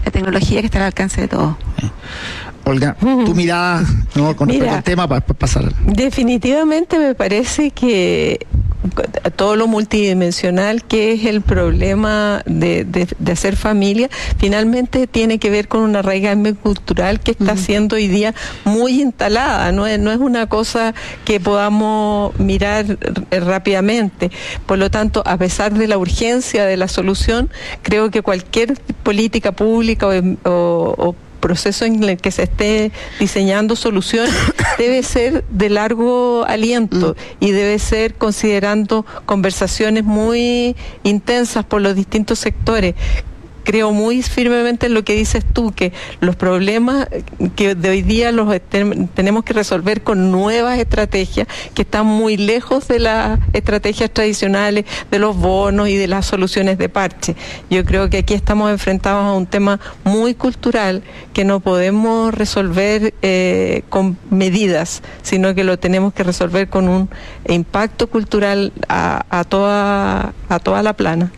tecnología que está al alcance de todos. Olga, tu mirada, ¿no?, con respecto al tema para pasar. Definitivamente me parece que todo lo multidimensional que es el problema de hacer familia, finalmente tiene que ver con una arraigamento cultural que está siendo hoy día muy instalada, no es una cosa que podamos mirar rápidamente. Por lo tanto, a pesar de la urgencia de la solución, creo que cualquier política pública o proceso en el que se esté diseñando solución debe ser de largo aliento y debe ser considerando conversaciones muy intensas por los distintos sectores. Creo muy firmemente en lo que dices tú, que los problemas que de hoy día los tenemos que resolver con nuevas estrategias que están muy lejos de las estrategias tradicionales, de los bonos y de las soluciones de parche. Yo creo que aquí estamos enfrentados a un tema muy cultural que no podemos resolver con medidas, sino que lo tenemos que resolver con un impacto cultural a toda la plana.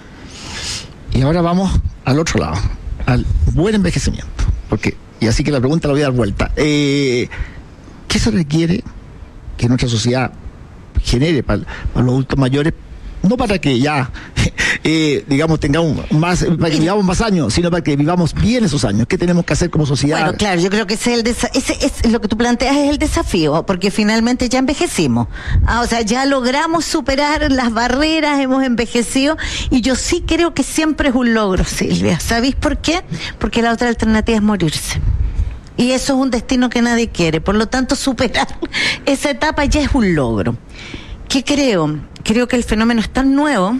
Y ahora vamos al otro lado, al buen envejecimiento. Y así que la pregunta la voy a dar vuelta. ¿Qué se requiere que nuestra sociedad genere para los adultos mayores? No para que ya, digamos, tengamos más, para que vivamos más años, sino para que vivamos bien esos años. ¿Qué tenemos que hacer como sociedad? Bueno, claro, yo creo que ese es lo que tú planteas, es el desafío, porque finalmente ya envejecimos. O sea, ya logramos superar las barreras, hemos envejecido, y yo sí creo que siempre es un logro, Silvia. ¿Sabéis por qué? Porque la otra alternativa es morirse. Y eso es un destino que nadie quiere. Por lo tanto, superar esa etapa ya es un logro. ¿Qué creo? Creo que el fenómeno es tan nuevo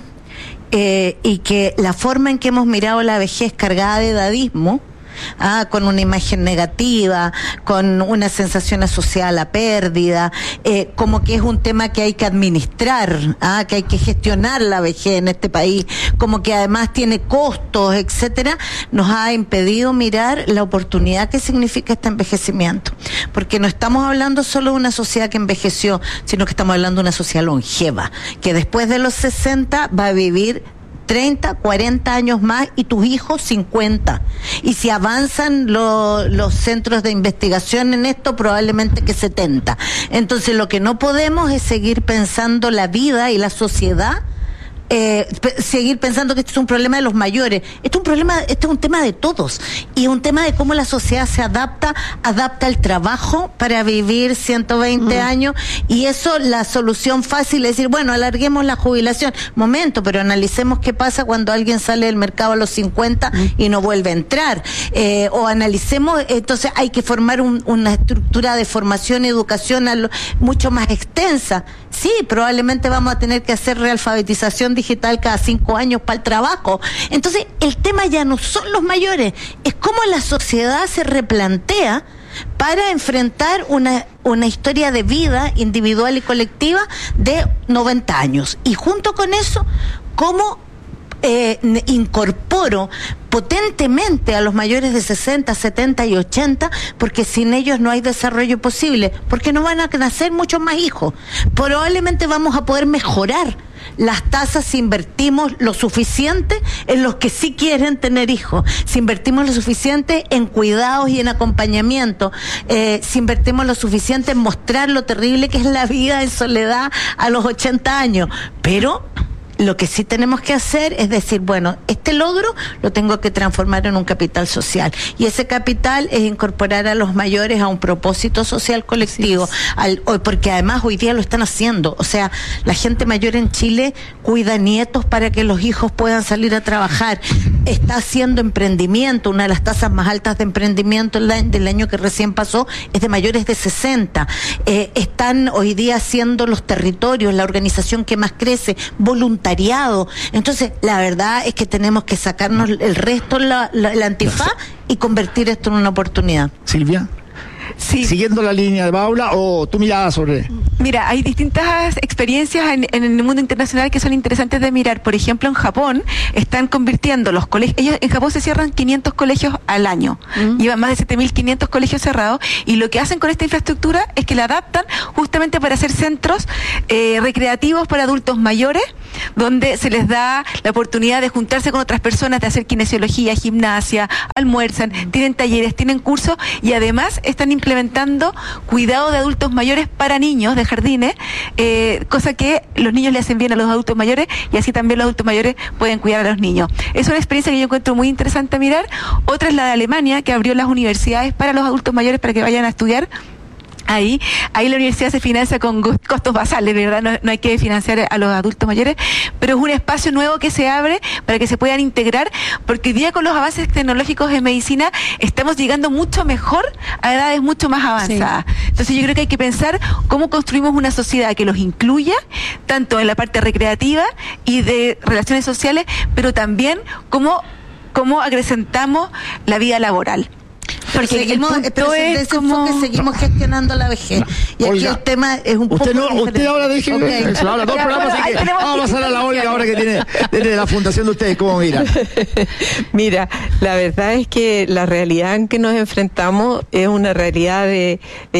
y que la forma en que hemos mirado la vejez cargada de edadismo, con una imagen negativa, con una sensación asociada a la pérdida, como que es un tema que hay que administrar, que hay que gestionar la vejez en este país, como que además tiene costos, etcétera, nos ha impedido mirar la oportunidad que significa este envejecimiento, porque no estamos hablando solo de una sociedad que envejeció, sino que estamos hablando de una sociedad longeva, que después de los 60 va a vivir 30, 40 años más y tus hijos 50. Y si avanzan los centros de investigación en esto, probablemente que 70. Entonces lo que no podemos es seguir pensando la vida y la sociedad, seguir pensando que esto es un problema de los mayores. Esto es un tema de todos, y un tema de cómo la sociedad se adapta el trabajo para vivir 120 años, y eso, la solución fácil es decir, bueno, alarguemos la jubilación. Momento, pero analicemos qué pasa cuando alguien sale del mercado a los 50 y no vuelve a entrar, o analicemos, entonces hay que formar una estructura de formación y educación mucho más extensa. Sí, probablemente vamos a tener que hacer realfabetización digital cada 5 años para el trabajo. Entonces, el tema ya no son los mayores, es cómo la sociedad se replantea para enfrentar una historia de vida individual y colectiva de 90 años. Y junto con eso, cómo incorporo potentemente a los mayores de 60, 70 y 80, porque sin ellos no hay desarrollo posible, porque no van a nacer muchos más hijos. Probablemente vamos a poder mejorar las tasas si invertimos lo suficiente en los que sí quieren tener hijos, si invertimos lo suficiente en cuidados y en acompañamiento, si invertimos lo suficiente en mostrar lo terrible que es la vida en soledad a los 80 años. Pero lo que sí tenemos que hacer es decir, bueno, este logro lo tengo que transformar en un capital social, y ese capital es incorporar a los mayores a un propósito social colectivo, porque además hoy día lo están haciendo. O sea, la gente mayor en Chile cuida nietos para que los hijos puedan salir a trabajar, está haciendo emprendimiento. Una de las tasas más altas de emprendimiento del año que recién pasó es de mayores de 60. Están hoy día haciendo los territorios, la organización que más crece, voluntariado. Entonces, la verdad es que tenemos que sacarnos el resto, la antifaz, y convertir esto en una oportunidad. Silvia, sí. Siguiendo la línea de Paula, o tu mirada sobre... Mira, hay distintas experiencias en el mundo internacional que son interesantes de mirar. Por ejemplo, en Japón están convirtiendo los colegios. Ellos en Japón se cierran 500 colegios al año. Llevan más de 7.500 colegios cerrados, y lo que hacen con esta infraestructura es que la adaptan justamente para hacer centros recreativos para adultos mayores, donde se les da la oportunidad de juntarse con otras personas, de hacer kinesiología, gimnasia, almuerzan, tienen talleres, tienen cursos y además están implementando cuidado de adultos mayores para niños de jardines, cosa que los niños le hacen bien a los adultos mayores y así también los adultos mayores pueden cuidar a los niños. Es una experiencia que yo encuentro muy interesante a mirar. Otra es la de Alemania, que abrió las universidades para los adultos mayores para que vayan a estudiar. Ahí la universidad se financia con costos basales, ¿verdad? No hay que financiar a los adultos mayores, pero es un espacio nuevo que se abre para que se puedan integrar, porque hoy día con los avances tecnológicos en medicina estamos llegando mucho mejor a edades mucho más avanzadas. Sí. Entonces yo creo que hay que pensar cómo construimos una sociedad que los incluya, tanto en la parte recreativa y de relaciones sociales, pero también cómo acrecentamos la vida laboral. Porque seguimos gestionando la vejez. Y aquí el tema es un poco usted ahora deje, okay. Se habla dos programas, así que vamos a pasar a la Olga ahora que tiene desde la fundación de ustedes. ¿Cómo mira? Mira, la verdad es que la realidad en que nos enfrentamos es una realidad de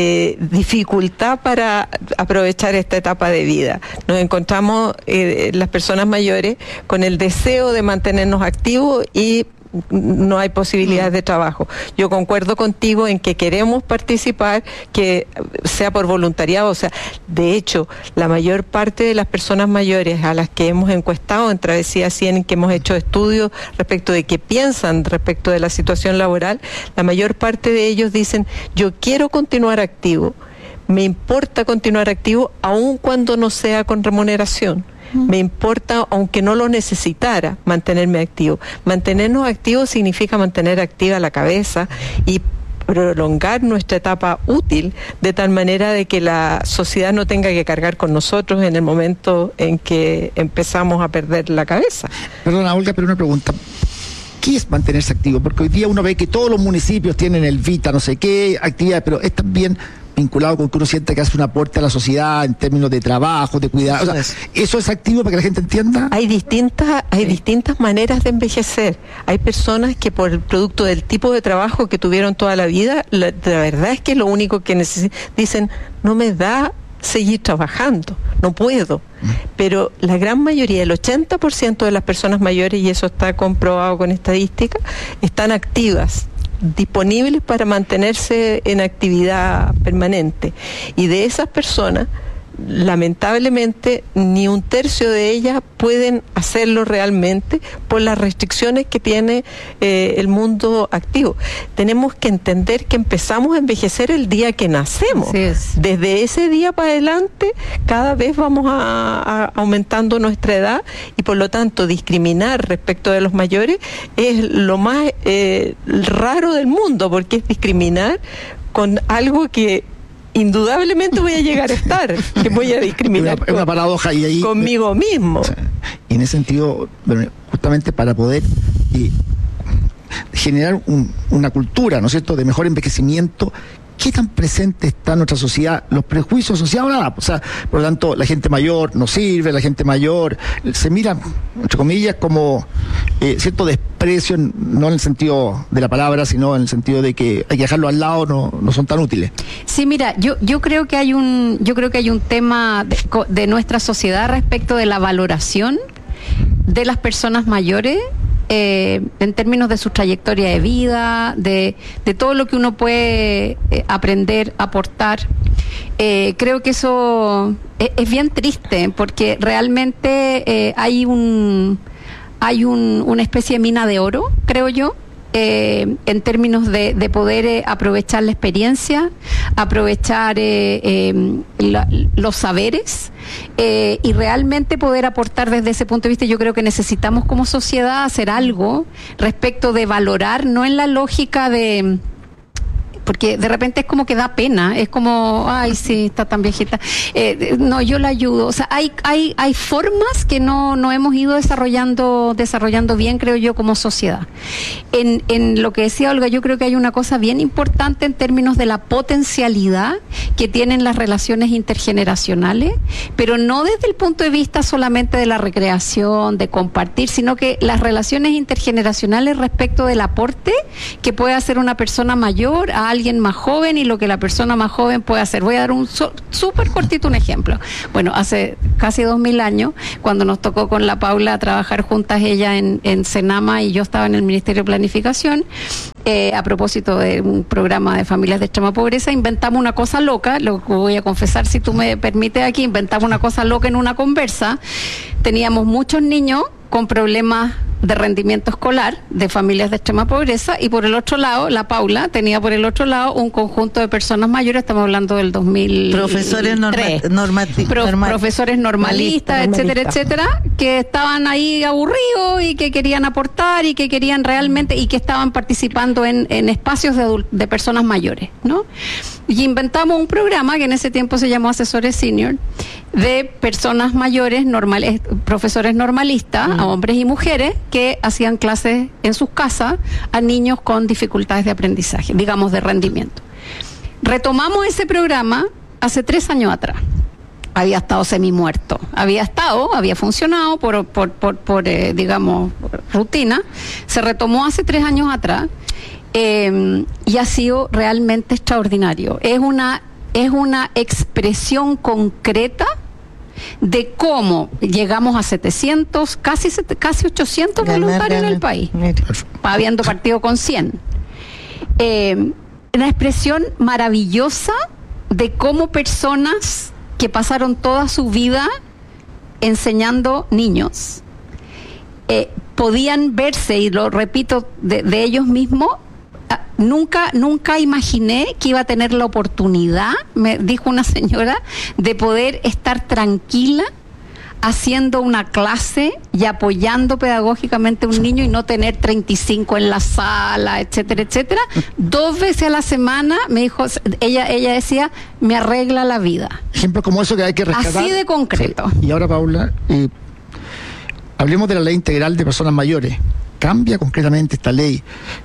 dificultad para aprovechar esta etapa de vida. Nos encontramos las personas mayores con el deseo de mantenernos activos y no hay posibilidades de trabajo. Yo concuerdo contigo en que queremos participar, que sea por voluntariado. O sea, de hecho, la mayor parte de las personas mayores a las que hemos encuestado en Travesía 100, que hemos hecho estudios respecto de qué piensan respecto de la situación laboral, la mayor parte de ellos dicen: yo quiero continuar activo, me importa continuar activo aun cuando no sea con remuneración. Me importa, aunque no lo necesitara, mantenerme activo. Mantenernos activos significa mantener activa la cabeza y prolongar nuestra etapa útil de tal manera de que la sociedad no tenga que cargar con nosotros en el momento en que empezamos a perder la cabeza. Perdona, Olga, pero una pregunta. ¿Qué es mantenerse activo? Porque hoy día uno ve que todos los municipios tienen el VITA, no sé qué, actividades, pero es también vinculado con que uno siente que hace un aporte a la sociedad en términos de trabajo, de cuidado. O sea, ¿eso es activo para que la gente entienda? Hay distintas maneras de envejecer. Hay personas que por el producto del tipo de trabajo que tuvieron toda la vida, la verdad es que lo único que dicen: no me da seguir trabajando, no puedo. Pero la gran mayoría, el 80% de las personas mayores, y eso está comprobado con estadística, están activas, disponibles para mantenerse en actividad permanente. Y de esas personas, lamentablemente, ni un tercio de ellas pueden hacerlo realmente por las restricciones que tiene el mundo activo. Tenemos que entender que empezamos a envejecer el día que nacemos. Desde ese día para adelante, cada vez vamos aumentando nuestra edad y por lo tanto discriminar respecto de los mayores es lo más raro del mundo, porque es discriminar con algo que indudablemente voy a llegar a estar, que voy a discriminar una paradoja y ahí, conmigo mismo. Y en ese sentido, justamente para poder generar una cultura, ¿no es cierto?, de mejor envejecimiento, ¿qué tan presente está en nuestra sociedad los prejuicios asociados a nada? O sea, por lo tanto, la gente mayor no sirve, la gente mayor se mira, entre comillas, como cierto desprecio, no en el sentido de la palabra, sino en el sentido de que hay que dejarlo al lado, no son tan útiles. Sí, mira, yo creo que hay un tema de nuestra sociedad respecto de la valoración de las personas mayores. En términos de su trayectoria de vida, de todo lo que uno puede aprender, aportar. Creo que eso es bien triste, porque realmente hay una especie de mina de oro, creo yo, en términos de poder aprovechar la experiencia, aprovechar los saberes y realmente poder aportar desde ese punto de vista. Yo creo que necesitamos como sociedad hacer algo respecto de valorar, no en la lógica de... porque de repente es como que da pena, es como, ay, sí, está tan viejita, no, yo la ayudo. O sea, hay formas que no hemos ido desarrollando bien, creo yo, como sociedad. En lo que decía Olga, yo creo que hay una cosa bien importante en términos de la potencialidad que tienen las relaciones intergeneracionales, pero no desde el punto de vista solamente de la recreación, de compartir, sino que las relaciones intergeneracionales respecto del aporte que puede hacer una persona mayor a alguien más joven y lo que la persona más joven puede hacer. Voy a dar un súper cortito un ejemplo. Bueno, hace casi 2000 años, cuando nos tocó con la Paula trabajar juntas, ella en Senama y yo estaba en el Ministerio de Planificación, a propósito de un programa de familias de extrema pobreza, inventamos una cosa loca, lo voy a confesar si tú me permites aquí, inventamos una cosa loca en una conversa. Teníamos muchos niños con problemas de rendimiento escolar de familias de extrema pobreza y por el otro lado, la Paula tenía por el otro lado un conjunto de personas mayores, estamos hablando del 2000. Profesores profesores normalistas, etcétera, que estaban ahí aburridos y que querían aportar y que querían realmente y que estaban participando en espacios de personas mayores, ¿no? Y inventamos un programa que en ese tiempo se llamó Asesores Senior, de personas mayores, profesores normalistas, a hombres y mujeres, que hacían clases en sus casas a niños con dificultades de aprendizaje, digamos de rendimiento. Retomamos ese programa hace 3 años atrás. Había estado semi-muerto, había funcionado por digamos, rutina, se retomó hace 3 años atrás. Y ha sido realmente extraordinario. Es una expresión concreta de cómo llegamos a 700, casi 800 voluntarios en el país, habiendo partido con 100. Una expresión maravillosa de cómo personas que pasaron toda su vida enseñando niños podían verse, y lo repito, de ellos mismos. Nunca imaginé que iba a tener la oportunidad, me dijo una señora, de poder estar tranquila haciendo una clase y apoyando pedagógicamente a un niño y no tener 35 en la sala, etcétera, etcétera. 2 veces a la semana, me dijo, ella decía, me arregla la vida. Ejemplo como eso que hay que rescatar. Así de concreto. Sí. Y ahora, Paula, hablemos de la ley integral de personas mayores. ¿Cambia concretamente esta ley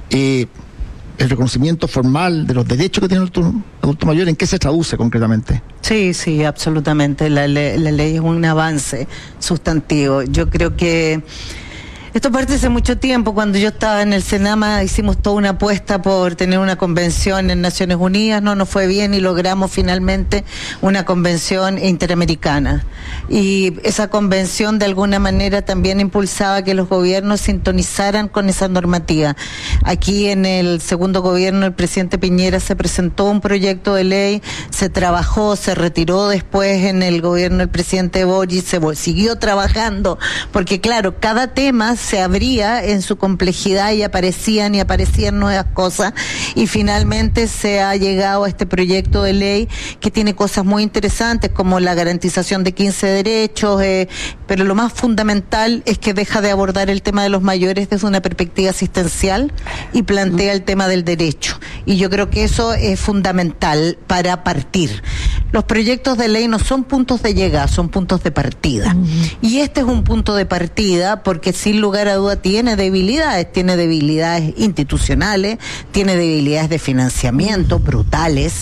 el reconocimiento formal de los derechos que tiene el adulto mayor? ¿En qué se traduce concretamente? Sí, absolutamente. La ley es un avance sustantivo. Yo creo que esto parte hace mucho tiempo. Cuando yo estaba en el Senama hicimos toda una apuesta por tener una convención en Naciones Unidas, no nos fue bien y logramos finalmente una convención interamericana. Y esa convención de alguna manera también impulsaba que los gobiernos sintonizaran con esa normativa. Aquí en el segundo gobierno el presidente Piñera se presentó un proyecto de ley, se trabajó, se retiró después en el gobierno del presidente Boric, se siguió trabajando, porque claro, cada tema se abría en su complejidad y aparecían nuevas cosas, y finalmente se ha llegado a este proyecto de ley que tiene cosas muy interesantes como la garantización de 15 derechos, pero lo más fundamental es que deja de abordar el tema de los mayores desde una perspectiva asistencial y plantea el tema del derecho, y yo creo que eso es fundamental para partir. Los proyectos de ley no son puntos de llegada, son puntos de partida, y este es un punto de partida porque sin lugar a duda tiene debilidades institucionales, tiene debilidades de financiamiento brutales,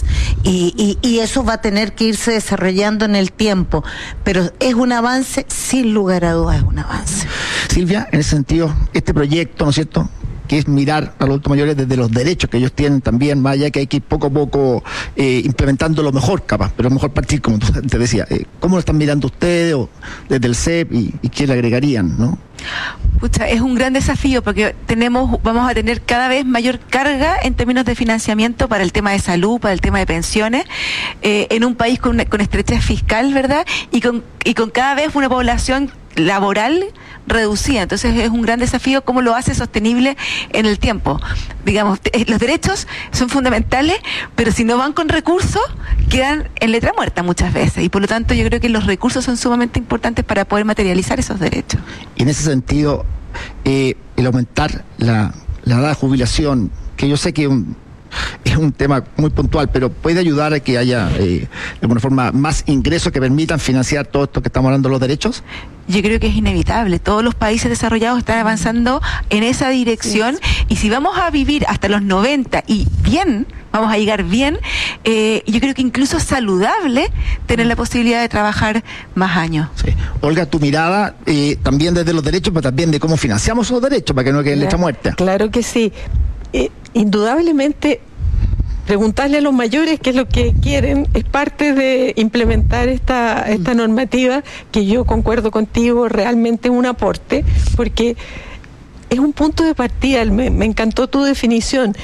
y eso va a tener que irse desarrollando en el tiempo, pero es un avance, sin lugar a dudas es un avance. Silvia, en ese sentido, este proyecto, ¿no es cierto?, que es mirar a los adultos mayores desde los derechos que ellos tienen también, más allá que hay que ir poco a poco implementando lo mejor, capaz, pero es mejor partir, como tú te decías. ¿Cómo lo están mirando ustedes o desde el CEP y qué le agregarían, no? Pucha, es un gran desafío porque vamos a tener cada vez mayor carga en términos de financiamiento para el tema de salud, para el tema de pensiones, en un país con estrechez fiscal, ¿verdad? Y con cada vez una población laboral reducida. Entonces es un gran desafío cómo lo hace sostenible en el tiempo. Digamos, los derechos son fundamentales, pero si no van con recursos, quedan en letra muerta muchas veces. Y por lo tanto yo creo que los recursos son sumamente importantes para poder materializar esos derechos. Y en ese sentido, el aumentar la edad de jubilación, que yo sé que es un tema muy puntual, pero puede ayudar a que haya, de alguna forma, más ingresos que permitan financiar todo esto que estamos hablando de los derechos. Yo creo que es inevitable. Todos los países desarrollados están avanzando en esa dirección, y si vamos a vivir hasta los 90 y bien, vamos a llegar bien, yo creo que incluso es saludable tener la posibilidad de trabajar más años. Sí. Olga, tu mirada también desde los derechos, pero también de cómo financiamos esos derechos para que no queden letra muerta. Claro que sí. Indudablemente, preguntarle a los mayores qué es lo que quieren es parte de implementar esta normativa, que yo concuerdo contigo, realmente es un aporte, porque es un punto de partida. Me encantó tu definición.